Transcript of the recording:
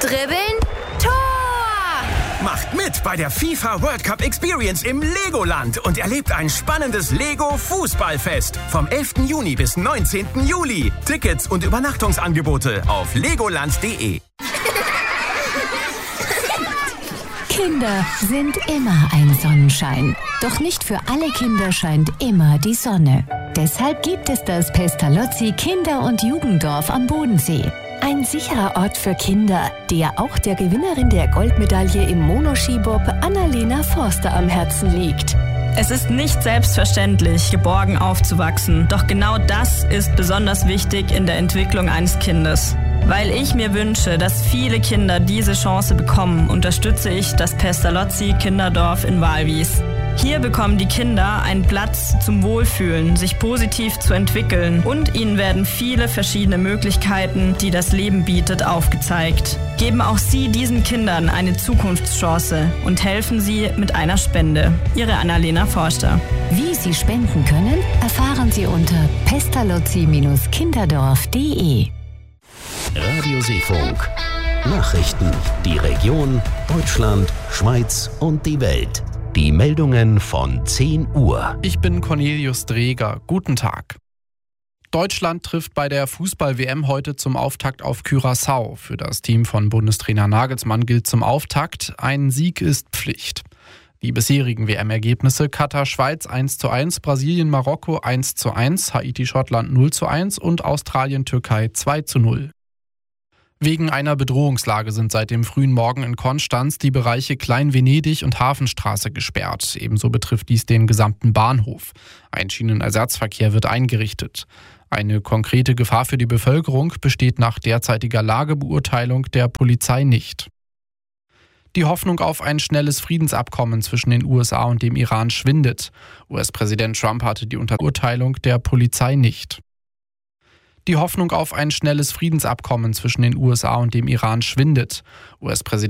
Dribbeln, Tor! Macht mit bei der FIFA World Cup Experience im Legoland und erlebt ein spannendes Lego-Fußballfest vom 11. Juni bis 19. Juli. Tickets und Übernachtungsangebote auf legoland.de. Kinder sind immer ein Sonnenschein. Doch nicht für alle Kinder scheint immer die Sonne. Deshalb gibt es das Pestalozzi Kinder- und Jugenddorf am Bodensee. Ein sicherer Ort für Kinder, der auch der Gewinnerin der Goldmedaille im Monoskibob Annalena Forster am Herzen liegt. Es ist nicht selbstverständlich, geborgen aufzuwachsen. Doch genau das ist besonders wichtig in der Entwicklung eines Kindes. Weil ich mir wünsche, dass viele Kinder diese Chance bekommen, unterstütze ich das Pestalozzi Kinderdorf in Walwies. Hier bekommen die Kinder einen Platz zum Wohlfühlen, sich positiv zu entwickeln und ihnen werden viele verschiedene Möglichkeiten, die das Leben bietet, aufgezeigt. Geben auch Sie diesen Kindern eine Zukunftschance und helfen Sie mit einer Spende. Ihre Annalena Forster. Wie Sie spenden können, erfahren Sie unter pestalozzi-kinderdorf.de. Radio Seefunk. Nachrichten, die Region, Deutschland, Schweiz und die Welt. Die Meldungen von 10 Uhr. Ich bin Cornelius Dreger. Guten Tag. Deutschland trifft bei der Fußball-WM heute zum Auftakt auf Curaçao. Für das Team von Bundestrainer Nagelsmann gilt zum Auftakt: ein Sieg ist Pflicht. Die bisherigen WM-Ergebnisse: Katar-Schweiz 1:1, Brasilien-Marokko 1:1, Haiti-Schottland 0:1 und Australien-Türkei 2:0. Wegen einer Bedrohungslage sind seit dem frühen Morgen in Konstanz die Bereiche Klein-Venedig und Hafenstraße gesperrt. Ebenso betrifft dies den gesamten Bahnhof. Ein Schienenersatzverkehr wird eingerichtet. Eine konkrete Gefahr für die Bevölkerung besteht nach derzeitiger Lagebeurteilung der Polizei nicht. Die Hoffnung auf ein schnelles Friedensabkommen zwischen den USA und dem Iran schwindet. US-Präsident Trump hatte die Unterurteilung der Polizei nicht. Die Hoffnung auf ein schnelles Friedensabkommen zwischen den USA und dem Iran schwindet. US-Präsident